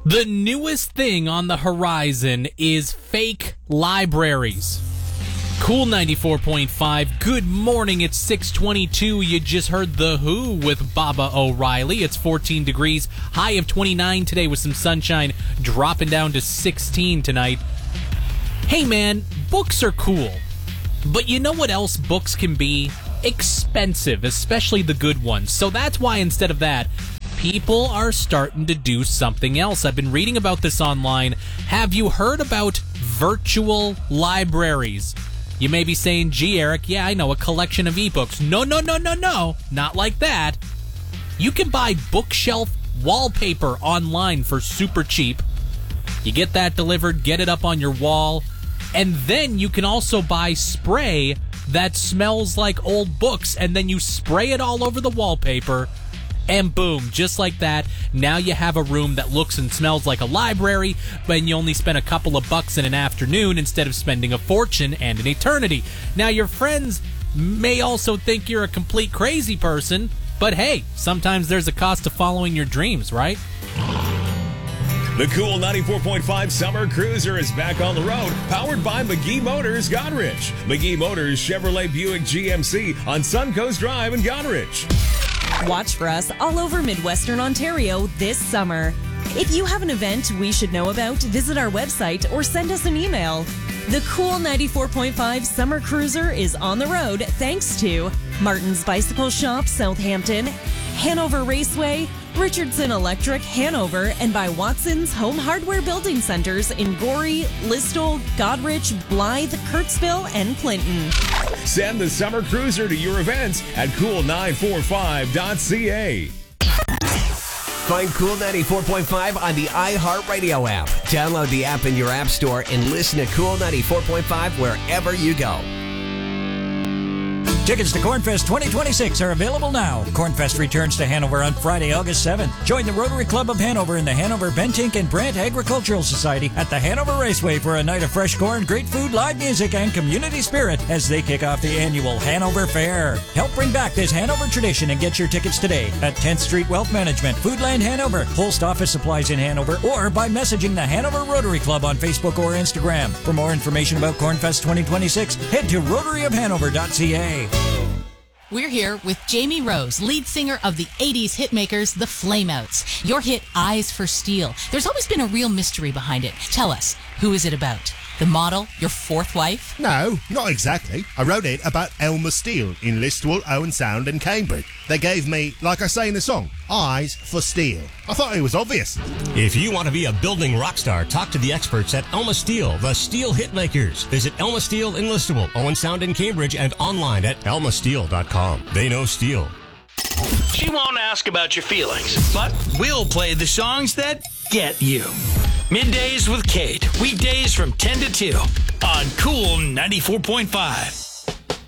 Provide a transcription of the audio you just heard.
The newest thing on the horizon is fake libraries. Cool 94.5. Good morning. It's 6:22. You just heard The Who with Baba O'Reilly. It's 14 degrees. High of 29 today with some sunshine, dropping down to 16 tonight. Hey man, books are cool. But you know what else books can be? Expensive, especially the good ones. So that's why instead of that, people are starting to do something else. I've been reading about this online. Have you heard about virtual libraries? You may be saying, gee, Eric, yeah, I know, a collection of ebooks. No, not like that. You can buy bookshelf wallpaper online for super cheap. You get that delivered, get it up on your wall, and then you can also buy spray that smells like old books, and then you spray it all over the wallpaper, and boom, just like that, now you have a room that looks and smells like a library, but you only spend a couple of bucks in an afternoon instead of spending a fortune and an eternity. Now, your friends may also think you're a complete crazy person, but hey, sometimes there's a cost to following your dreams, right? The Cool 94.5 Summer Cruiser is back on the road, powered by McGee Motors, Goderich. McGee Motors Chevrolet Buick GMC on Suncoast Drive in Goderich. Watch for us all over Midwestern Ontario this summer. If you have an event we should know about, visit our website or send us an email. The Cool 94.5 Summer Cruiser is on the road thanks to Martin's Bicycle Shop, Southampton, Hanover Raceway, Richardson Electric, Hanover, and by Watson's Home Hardware Building Centers in Gorey, Listowel, Goderich, Blythe, Kirksville, and Clinton. Send the Summer Cruiser to your events at cool945.ca. Find Cool 94.5 on the iHeartRadio app. Download the app in your app store and listen to Cool 94.5 wherever you go. Tickets to Cornfest 2026 are available now. Cornfest returns to Hanover on Friday, August 7th. Join the Rotary Club of Hanover and the Hanover Bentink and Brant Agricultural Society at the Hanover Raceway for a night of fresh corn, great food, live music, and community spirit as they kick off the annual Hanover Fair. Help bring back this Hanover tradition and get your tickets today at 10th Street Wealth Management, Foodland Hanover, Post Office Supplies in Hanover, or by messaging the Hanover Rotary Club on Facebook or Instagram. For more information about Cornfest 2026, head to rotaryofhanover.ca. We're here with Jamie Rose, lead singer of the 80s hitmakers, the Flameouts. Your hit, Eyes for Steel. There's always been a real mystery behind it. Tell us, who is it about? The model, your fourth wife? No, not exactly. I wrote it about Elmer Steele in Listowel, Owen Sound and Cambridge. They gave me, like I say in the song, Eyes for Steel. I thought it was obvious. If you want to be a building rock star, talk to the experts at Elma Steel, the Steel Hitmakers. Visit Elma Steel in Listowel, Owen Sound in Cambridge, and online at elmasteel.com. They know steel. She won't ask about your feelings, but we'll play the songs that get you. Middays with Kate, weekdays from 10 to 2 on Cool 94.5.